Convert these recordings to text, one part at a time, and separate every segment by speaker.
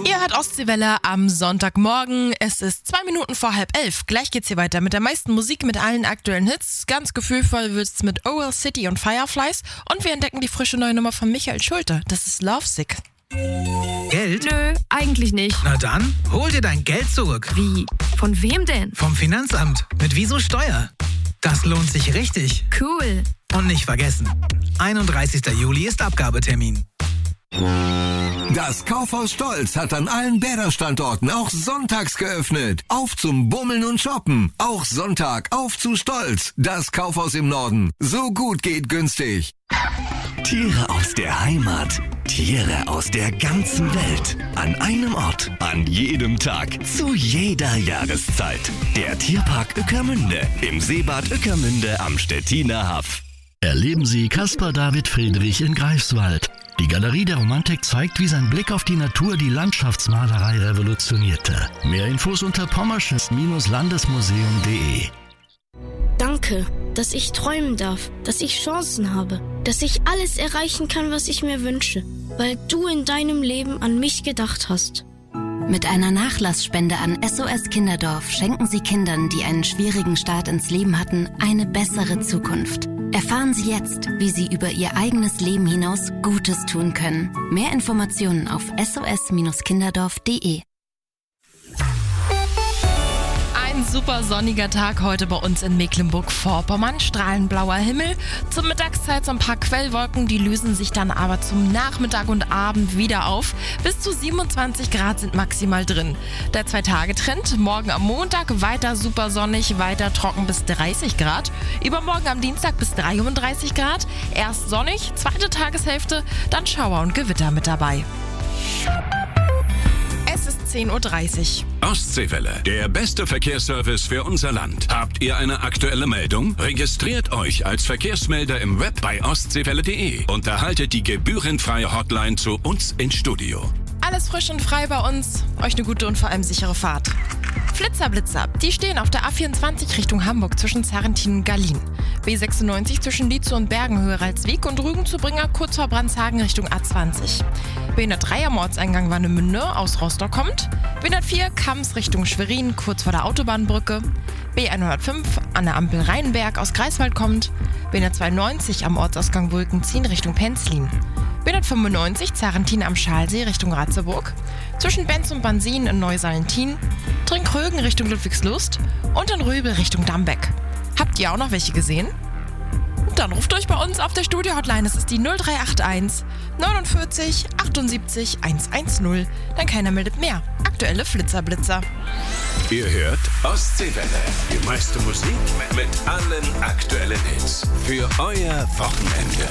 Speaker 1: Ihr hört Ostseewelle am Sonntagmorgen. Es ist 2 Minuten vor 10:30. Gleich geht's hier weiter mit der meisten Musik, mit allen aktuellen Hits. Ganz gefühlvoll wird's mit Owl City und Fireflies. Und wir entdecken die frische neue Nummer von Michael Schulte. Das ist Lovesick.
Speaker 2: Geld?
Speaker 3: Nö, eigentlich nicht.
Speaker 2: Na dann, hol dir dein Geld zurück.
Speaker 3: Wie? Von wem denn?
Speaker 2: Vom Finanzamt. Mit Wieso Steuer. Das lohnt sich richtig.
Speaker 3: Cool.
Speaker 2: Und nicht vergessen, 31. Juli ist Abgabetermin.
Speaker 4: Das Kaufhaus Stolz hat an allen Bäder-Standorten auch sonntags geöffnet. Auf zum Bummeln und Shoppen. Auch Sonntag auf zu Stolz. Das Kaufhaus im Norden. So gut geht günstig.
Speaker 5: Tiere aus der Heimat. Tiere aus der ganzen Welt. An einem Ort. An jedem Tag. Zu jeder Jahreszeit. Der Tierpark Ueckermünde. Im Seebad Ueckermünde am Stettiner Haff.
Speaker 6: Erleben Sie Caspar David Friedrich in Greifswald. Die Galerie der Romantik zeigt, wie sein Blick auf die Natur die Landschaftsmalerei revolutionierte. Mehr Infos unter pommersches-landesmuseum.de.
Speaker 7: Danke, dass ich träumen darf, dass ich Chancen habe, dass ich alles erreichen kann, was ich mir wünsche, weil du in deinem Leben an mich gedacht hast.
Speaker 8: Mit einer Nachlassspende an SOS Kinderdorf schenken Sie Kindern, die einen schwierigen Start ins Leben hatten, eine bessere Zukunft. Erfahren Sie jetzt, wie Sie über Ihr eigenes Leben hinaus Gutes tun können. Mehr Informationen auf sos-kinderdorf.de.
Speaker 1: Ein super sonniger Tag heute bei uns in Mecklenburg-Vorpommern. Strahlend blauer Himmel. Zur Mittagszeit so ein paar Quellwolken, die lösen sich dann aber zum Nachmittag und Abend wieder auf. Bis zu 27 Grad sind maximal drin. Der 2-Tage-Trend. Morgen am Montag weiter super sonnig, weiter trocken bis 30 Grad. Übermorgen am Dienstag bis 33 Grad. Erst sonnig, zweite Tageshälfte, dann Schauer und Gewitter mit dabei. Es ist 10:30 Uhr.
Speaker 9: Ostseewelle, der beste Verkehrsservice für unser Land. Habt ihr eine aktuelle Meldung? Registriert euch als Verkehrsmelder im Web bei ostseewelle.de und erhaltet die gebührenfreie Hotline zu uns ins Studio.
Speaker 1: Alles frisch und frei bei uns. Euch eine gute und vor allem sichere Fahrt. Flitzer, die stehen auf der A24 Richtung Hamburg zwischen Sarrentin und Gallien. B96 zwischen Lietzow und Bergenhöhe-Ralswiek und Rügen zu Bringer kurz vor Brandshagen Richtung A20. B103 am Ortseingang Warnemünde aus Rostock kommt. B104 Kams Richtung Schwerin kurz vor der Autobahnbrücke. B105 an der Ampel Rheinberg aus Greifswald kommt. B192 am Ortsausgang Wulkenziehen Richtung Penzlin. B195 Sarrentin am Schalsee Richtung Ratzeburg. Zwischen Benz und Bansin in Neusallentin. Trinkrögen Richtung Ludwigslust und in Röbel Richtung Dambeck. Habt ihr auch noch welche gesehen? Dann ruft euch bei uns auf der Studio-Hotline. Es ist die 0381 49 78 110. Dann keiner meldet mehr. Aktuelle Flitzer.
Speaker 9: Ihr hört Ostseewelle. Die meiste Musik mit allen aktuellen Hits. Für euer Wochenende.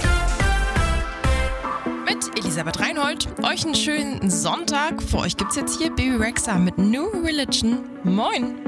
Speaker 1: Mit Elisabeth Reinhold. Euch einen schönen Sonntag. Für euch gibt's jetzt hier Baby Rexha mit New Religion. Moin!